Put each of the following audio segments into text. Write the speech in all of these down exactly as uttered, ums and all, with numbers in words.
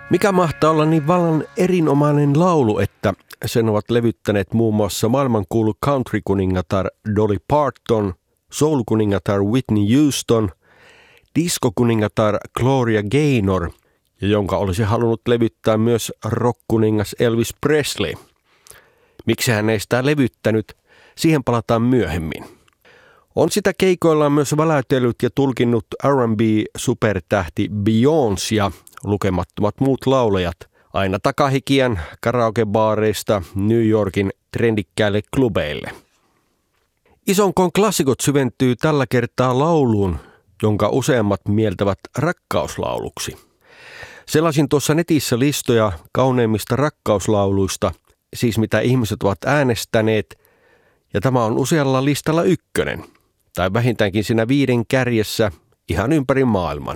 Mikä mahtaa olla niin vallan erinomainen laulu, että sen ovat levyttäneet muun muassa maailmankuulu country-kuningatar Dolly Parton, soul-kuningatar Whitney Houston, disco-kuningatar Gloria Gaynor ja jonka olisi halunnut levyttää myös rock-kuningas Elvis Presley. Miksi hän ei sitä levyttänyt, siihen palataan myöhemmin. On sitä keikoillaan myös väläytellyt ja tulkinnut R and B-supertähti Beyoncé ja lukemattomat muut laulajat, aina takahikiän karaokebaareista New Yorkin trendikkäille klubeille. Isonkon klassikot syventyy tällä kertaa lauluun, jonka useammat mieltävät rakkauslauluksi. Selasin tuossa netissä listoja kauneimmista rakkauslauluista, siis mitä ihmiset ovat äänestäneet, ja tämä on usealla listalla ykkönen, tai vähintäänkin siinä viiden kärjessä ihan ympäri maailman.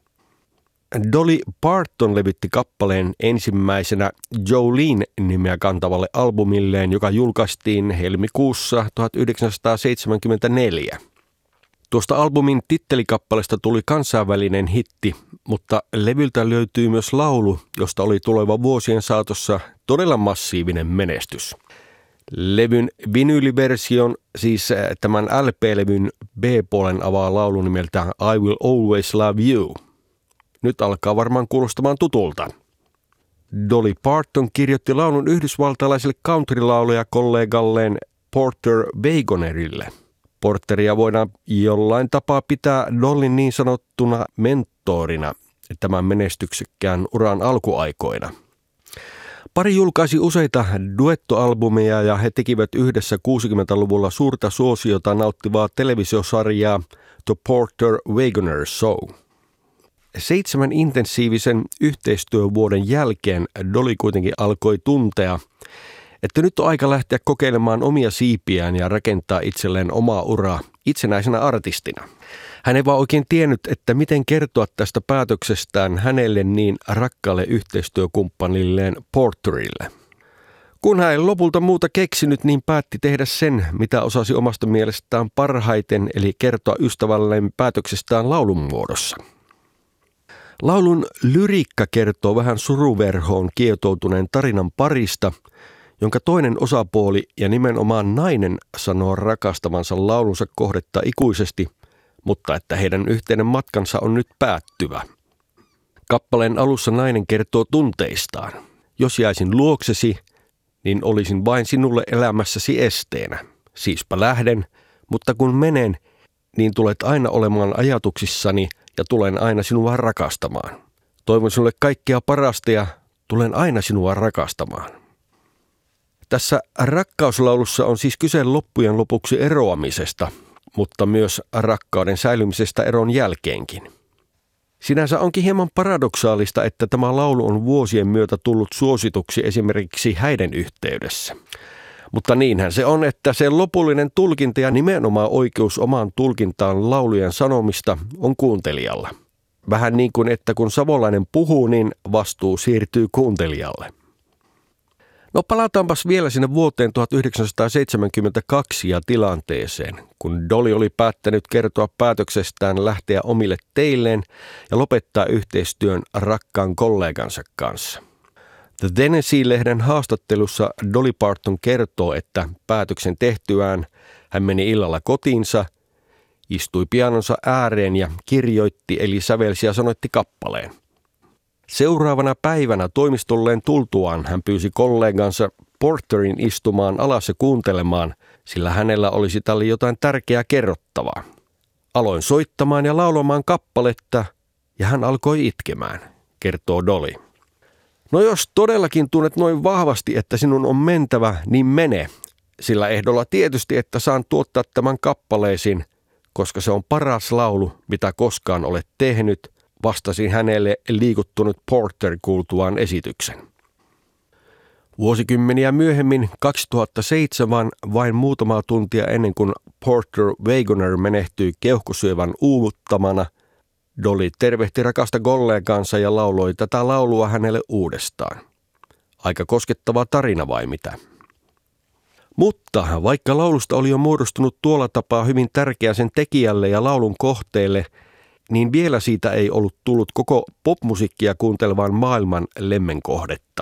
Dolly Parton levytti kappaleen ensimmäisenä Jolene-nimeä kantavalle albumilleen, joka julkaistiin helmikuussa tuhatyhdeksänsataaseitsemänkymmentäneljä. Tuosta albumin tittelikappaleesta tuli kansainvälinen hitti, mutta levyltä löytyy myös laulu, josta oli tuleva vuosien saatossa todella massiivinen menestys. Levyn vinyyliversion, siis tämän L P-levyn B-puolen avaa laulu nimeltä I Will Always Love You. Nyt alkaa varmaan kuulostamaan tutulta. Dolly Parton kirjoitti laulun yhdysvaltalaiselle countrylaulajakollegalleen Porter Wagonerille. Porteria voidaan jollain tapaa pitää Dollyn niin sanottuna mentorina tämän menestyksekkään uran alkuaikoina. Pari julkaisi useita duettoalbumeja ja he tekivät yhdessä kuusikymmentäluvulla suurta suosiota nauttivaa televisiosarjaa The Porter Wagoner Show. Seitsemän intensiivisen yhteistyövuoden jälkeen Dolly kuitenkin alkoi tuntea, että nyt on aika lähteä kokeilemaan omia siipiään ja rakentaa itselleen omaa uraa itsenäisenä artistina. Hän ei vaan oikein tiennyt, että miten kertoa tästä päätöksestään hänelle niin rakkaalle yhteistyökumppanilleen Porterille. Kun hän ei lopulta muuta keksinyt, niin päätti tehdä sen, mitä osasi omasta mielestään parhaiten, eli kertoa ystävälleen päätöksestään laulun muodossa. Laulun lyriikka kertoo vähän suruverhoon kietoutuneen tarinan parista, jonka toinen osapuoli ja nimenomaan nainen sanoo rakastavansa laulunsa kohdetta ikuisesti, mutta että heidän yhteinen matkansa on nyt päättyvä. Kappaleen alussa nainen kertoo tunteistaan. Jos jäisin luoksesi, niin olisin vain sinulle elämässäsi esteenä. Siispä lähden, mutta kun menen, niin tulet aina olemaan ajatuksissani ja tulen aina sinua rakastamaan. Toivon sinulle kaikkea parasta ja tulen aina sinua rakastamaan. Tässä rakkauslaulussa on siis kyse loppujen lopuksi eroamisesta, mutta myös rakkauden säilymisestä eron jälkeenkin. Sinänsä onkin hieman paradoksaalista, että tämä laulu on vuosien myötä tullut suosituksi esimerkiksi häiden yhteydessä. Mutta niinhän se on, että se lopullinen tulkinta ja nimenomaan oikeus omaan tulkintaan laulujen sanomista on kuuntelijalla. Vähän niin kuin, että kun savolainen puhuu, niin vastuu siirtyy kuuntelijalle. No palataanpas vielä sinne vuoteen tuhatyhdeksänsataaseitsemänkymmentäkaksi ja tilanteeseen, kun Dolly oli päättänyt kertoa päätöksestään lähteä omille teilleen ja lopettaa yhteistyön rakkaan kollegansa kanssa. The Tennessee-lehden haastattelussa Dolly Parton kertoo, että päätöksen tehtyään hän meni illalla kotiinsa, istui pianonsa ääreen ja kirjoitti eli sävelsi ja sanoitti kappaleen. Seuraavana päivänä toimistolleen tultuaan hän pyysi kollegansa Porterin istumaan alas ja kuuntelemaan, sillä hänellä olisi tälle jotain tärkeää kerrottavaa. Aloin soittamaan ja laulamaan kappaletta ja hän alkoi itkemään, kertoo Dolly. No jos todellakin tunnet noin vahvasti, että sinun on mentävä, niin mene, sillä ehdolla tietysti, että saan tuottaa tämän kappaleesin, koska se on paras laulu, mitä koskaan olet tehnyt, vastasi hänelle liikuttunut Porter kuultuaan esityksen. Vuosikymmeniä myöhemmin, kaksituhattaseitsemän, vain muutamaa tuntia ennen kuin Porter Wagoner menehtyi keuhkosyövän uuvuttamana, Dolly tervehti rakasta kollegaansa ja lauloi tätä laulua hänelle uudestaan. Aika koskettava tarina vai mitä? Mutta vaikka laulusta oli jo muodostunut tuolla tapaa hyvin tärkeä sen tekijälle ja laulun kohteelle, niin vielä siitä ei ollut tullut koko popmusiikkia kuuntelevan maailman lemmenkohdetta.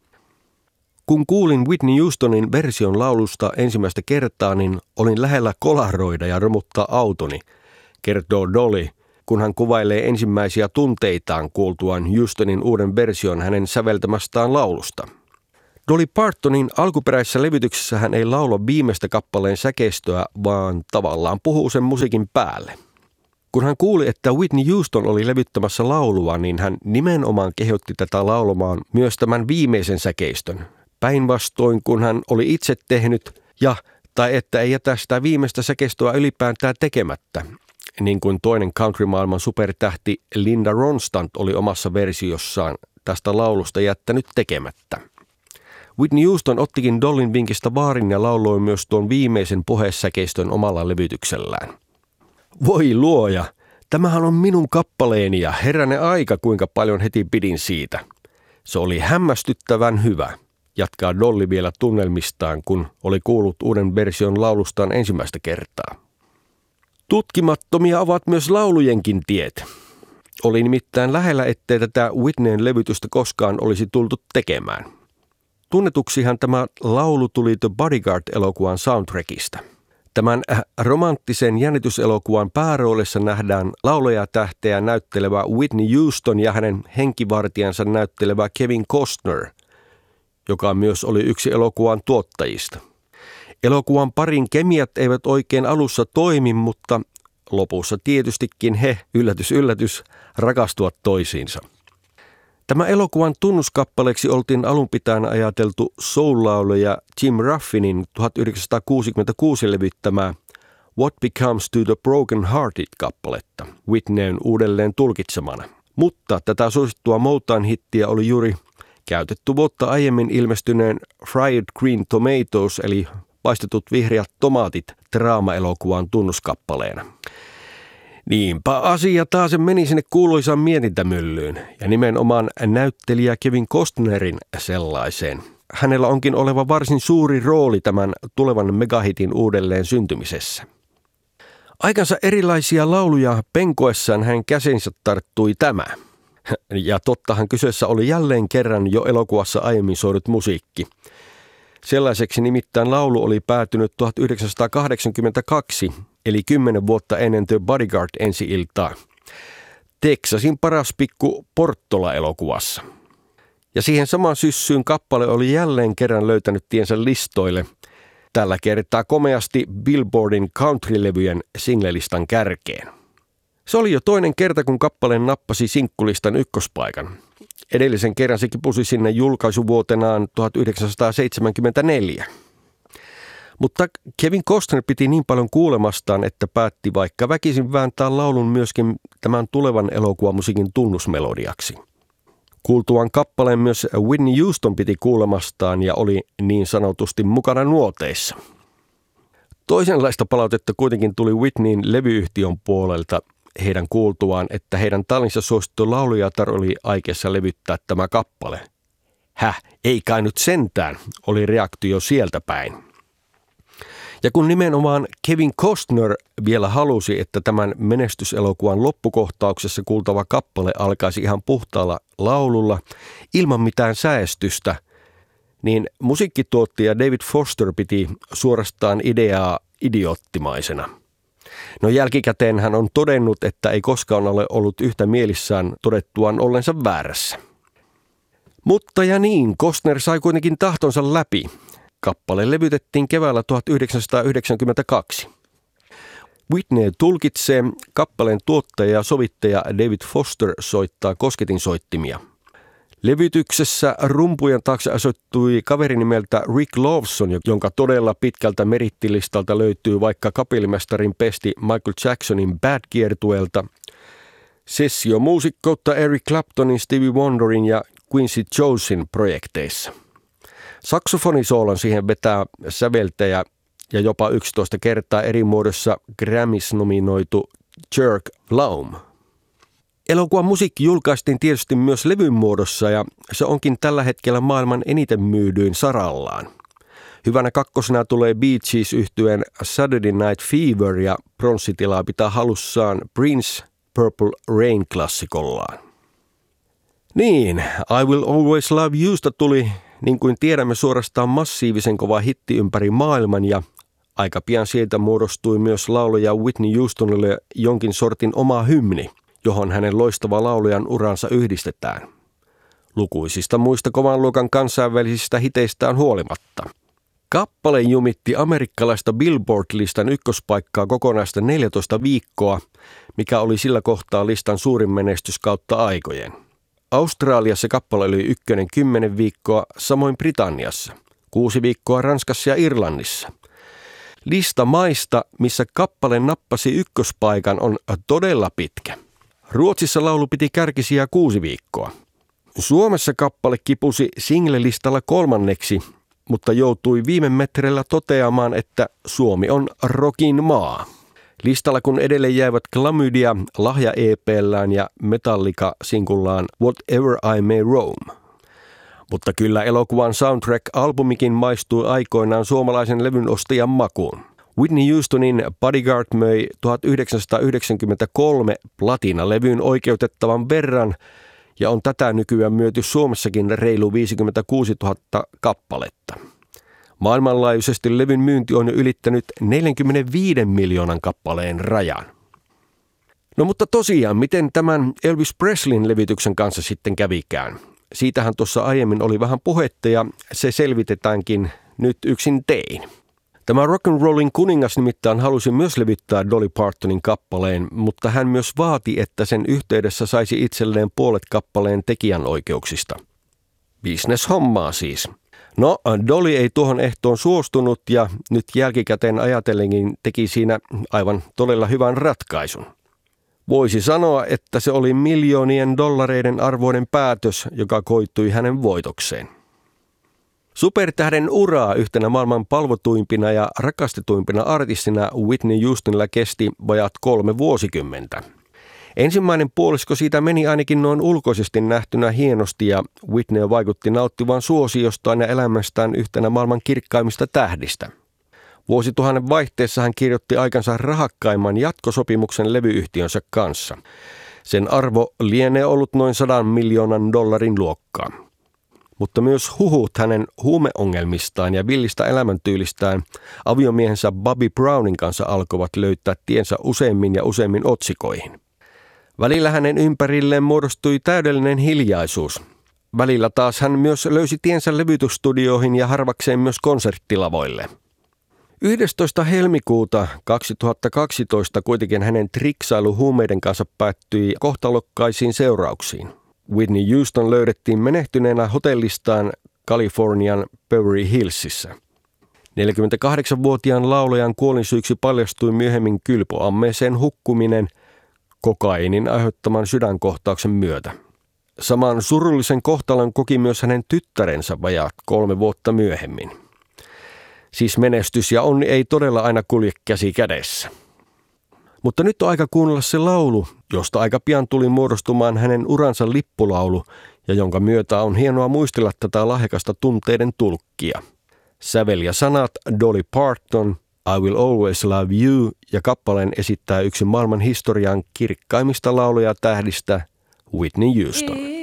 Kun kuulin Whitney Houstonin version laulusta ensimmäistä kertaa, niin olin lähellä kolaroida ja romuttaa autoni, kertoo Dolly, kun hän kuvailee ensimmäisiä tunteitaan kuultuaan Houstonin uuden version hänen säveltämästään laulusta. Dolly Partonin alkuperäisessä levytyksessä hän ei laula viimeistä kappaleen säkeistöä, vaan tavallaan puhuu sen musiikin päälle. Kun hän kuuli, että Whitney Houston oli levyttämässä laulua, niin hän nimenomaan kehotti tätä laulamaan myös tämän viimeisen säkeistön. Päinvastoin, kun hän oli itse tehnyt ja tai että ei jätä sitä viimeistä säkeistöä ylipäätään tekemättä, niin kuin toinen countrymaailman supertähti Linda Ronstadt oli omassa versiossaan tästä laulusta jättänyt tekemättä. Whitney Houston ottikin Dollyn vinkistä vaarin ja lauloi myös tuon viimeisen puhesäkeistön omalla levytyksellään. Voi luoja, tämähän on minun kappaleeni ja herranen aika kuinka paljon heti pidin siitä. Se oli hämmästyttävän hyvä, jatkaa Dolly vielä tunnelmistaan, kun oli kuullut uuden version laulustaan ensimmäistä kertaa. Tutkimattomia ovat myös laulujenkin tiet. Oli nimittäin lähellä, ettei tätä Whitneyn levytystä koskaan olisi tultu tekemään. Tunnetuksihan tämä laulu tuli The Bodyguard-elokuvan soundtrackista. Tämän romanttisen jännityselokuvan pääroolissa nähdään laulajatähteä näyttelevä Whitney Houston ja hänen henkivartijansa näyttelevä Kevin Costner, joka myös oli yksi elokuvan tuottajista. Elokuvan parin kemiat eivät oikein alussa toimi, mutta lopussa tietystikin he, yllätys yllätys, rakastuvat toisiinsa. Tämä elokuvan tunnuskappaleeksi oltiin alun pitäen ajateltu soul-laulaja Jim Ruffinin tuhatyhdeksänsataakuusikymmentäkuusi levyttämää What Becomes to the Broken Hearted-kappaletta Whitneyn uudelleen tulkitsemana. Mutta tätä suosittua Motown-hittiä oli juuri käytetty vuotta aiemmin ilmestyneen Fried Green Tomatoes eli paistetut vihreät tomaatit draama-elokuvan tunnuskappaleena. Niinpä asia taas meni sinne kuuluisaan mietintämyllyyn ja nimenomaan näyttelijä Kevin Costnerin sellaiseen. Hänellä onkin oleva varsin suuri rooli tämän tulevan megahitin uudelleen syntymisessä. Aikansa erilaisia lauluja penkoessaan hän käsinsä tarttui tämä. Ja tottahan kyseessä oli jälleen kerran jo elokuvassa aiemmin soidut musiikki. Sellaiseksi nimittäin laulu oli päätynyt tuhatyhdeksänsataakahdeksankymmentäkaksi, eli kymmenen vuotta ennen The Bodyguard ensi-iltaa, Texasin paras pikku Porttola-elokuvassa. Ja siihen samaan syssyyn kappale oli jälleen kerran löytänyt tiensä listoille, tällä kertaa komeasti Billboardin countrylevyjen singlelistan kärkeen. Se oli jo toinen kerta, kun kappale nappasi sinkkulistan ykköspaikan. Edellisen kerran se kipusi sinne julkaisuvuotenaan tuhatyhdeksänsataaseitsemänkymmentäneljä. Mutta Kevin Costner piti niin paljon kuulemastaan, että päätti vaikka väkisin vääntää laulun myöskin tämän tulevan elokuvamusiikin tunnusmelodiaksi. Kuultuaan kappaleen myös Whitney Houston piti kuulemastaan ja oli niin sanotusti mukana nuoteissa. Toisenlaista palautetta kuitenkin tuli Whitneyn levyyhtiön puolelta heidän kuultuaan, että heidän tallinsa suosittu laulujatar oli aikeessa levyttää tämä kappale. Häh, ei kai nyt sentään, oli reaktio sieltä päin. Ja kun nimenomaan Kevin Costner vielä halusi, että tämän menestyselokuvan loppukohtauksessa kuultava kappale alkaisi ihan puhtaalla laululla, ilman mitään säästystä, niin musiikkituottaja David Foster piti suorastaan ideaa idioottimaisena. No jälkikäteen hän on todennut, että ei koskaan ole ollut yhtä mielissään todettuaan ollensa väärässä. Mutta ja niin, Costner sai kuitenkin tahtonsa läpi. Kappale levytettiin keväällä tuhatyhdeksänsataayhdeksänkymmentäkaksi. Whitney tulkitsee, kappaleen tuottaja ja sovittaja David Foster soittaa kosketinsoittimia. Levytyksessä rumpujen taakse asettui kaveri nimeltä Rick Lawson, jonka todella pitkältä merittilistalta löytyy vaikka kapellimestarin pesti Michael Jacksonin Bad Gear-tuelta, sessiomuusikkoutta Eric Claptonin, Stevie Wonderin ja Quincy Jonesin projekteissa. Saksofonisoolon siihen vetää säveltäjä ja jopa yksitoista kertaa eri muodossa Grammys-nominoitu Jerk Laum. Elokuvan musiikki julkaistiin tietysti myös levyn muodossa ja se onkin tällä hetkellä maailman eniten myydyin sarallaan. Hyvänä kakkosena tulee Bee Gees -yhtyeen Saturday Night Fever ja pronssitilaa pitää halussaan Prince, Purple Rain-klassikollaan. Niin, I Will Always Love Yousta tuli, niin kuin tiedämme, suorastaan massiivisen kova hitti ympäri maailman ja aika pian sieltä muodostui myös laulaja Whitney Houstonille jonkin sortin oma hymni, johon hänen loistava laulajan uransa yhdistetään. Lukuisista muista kovan luokan kansainvälisistä hiteistään huolimatta. Kappale jumitti amerikkalaista Billboard-listan ykköspaikkaa kokonaista neljätoista viikkoa, mikä oli sillä kohtaa listan suurin menestys kautta aikojen. Australiassa kappale oli ykkönen kymmenen viikkoa, samoin Britanniassa, kuusi viikkoa Ranskassa ja Irlannissa. Lista maista, missä kappale nappasi ykköspaikan, on todella pitkä. Ruotsissa laulu piti kärkisiä kuusi viikkoa. Suomessa kappale kipusi single-listalla kolmanneksi, mutta joutui viime metreillä toteamaan, että Suomi on rockin maa. Listalla kun edelleen jäivät Klamydia lahja-E P:llään ja Metallica sinkullaan Whatever I May Roam. Mutta kyllä elokuvan soundtrack-albumikin maistui aikoinaan suomalaisen levyn ostajan makuun. Whitney Houstonin Bodyguard möi tuhatyhdeksänsataayhdeksänkymmentäkolme platinalevyn oikeutettavan verran ja on tätä nykyään myyty Suomessakin reilu viisikymmentäkuusituhatta kappaletta. Maailmanlaajuisesti levyn myynti on jo ylittänyt neljänkymmenenviiden miljoonan kappaleen rajan. No mutta tosiaan, miten tämän Elvis Presleyn levityksen kanssa sitten kävikään? Siitähän tuossa aiemmin oli vähän puhetta ja se selvitetäänkin nyt yksin tein. Tämä rock'n'rollin kuningas nimittäin halusi myös levittää Dolly Partonin kappaleen, mutta hän myös vaati, että sen yhteydessä saisi itselleen puolet kappaleen tekijänoikeuksista. Business-hommaa siis. No, Dolly ei tuohon ehtoon suostunut ja nyt jälkikäteen ajatellenkin teki siinä aivan todella hyvän ratkaisun. Voisi sanoa, että se oli miljoonien dollareiden arvoinen päätös, joka koitui hänen voitokseen. Supertähden uraa yhtenä maailman palvotuimpina ja rakastetuimpina artistina Whitney Houstonilla kesti vajaat kolme vuosikymmentä. Ensimmäinen puolisko siitä meni ainakin noin ulkoisesti nähtynä hienosti ja Whitney vaikutti nauttivan suosiostaan ja elämästään yhtenä maailman kirkkaimmista tähdistä. Vuosituhannen vaihteessa hän kirjoitti aikansa rahakkaimman jatkosopimuksen levyyhtiönsä kanssa. Sen arvo lienee ollut noin sadan miljoonan dollarin luokkaa. Mutta myös huhut hänen huumeongelmistaan ja villistä elämäntyylistään aviomiehensä Bobby Brownin kanssa alkoivat löytää tiensä useimmin ja useimmin otsikoihin. Välillä hänen ympärilleen muodostui täydellinen hiljaisuus. Välillä taas hän myös löysi tiensä levytysstudioihin ja harvakseen myös konserttilavoille. yhdestoista helmikuuta kaksituhattakaksitoista kuitenkin hänen triksailu huumeiden kanssa päättyi kohtalokkaisiin seurauksiin. Whitney Houston löydettiin menehtyneenä hotellistaan Kalifornian Beverly Hillsissä. neljäkymmentäkahdeksanvuotiaan laulajan kuolinsyyksi paljastui myöhemmin kylpyammeeseen hukkuminen kokainin aiheuttaman sydänkohtauksen myötä. Saman surullisen kohtalon koki myös hänen tyttärensä vajaat kolme vuotta myöhemmin. Siis menestys ja onni ei todella aina kulje käsi kädessä. Mutta nyt on aika kuunnella se laulu, josta aika pian tuli muodostumaan hänen uransa lippulaulu ja jonka myötä on hienoa muistella tätä lahjakasta tunteiden tulkkia. Sävel ja sanat Dolly Parton, I Will Always Love You ja kappaleen esittää yksi maailman historian kirkkaimmista lauluja tähdistä Whitney Houston.